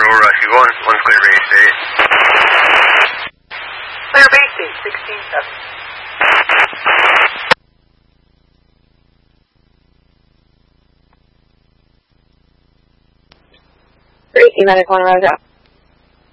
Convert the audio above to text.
Aurora, if you go on clear base 8. Clear base 8, 16-7. Great, Medic 1, roger.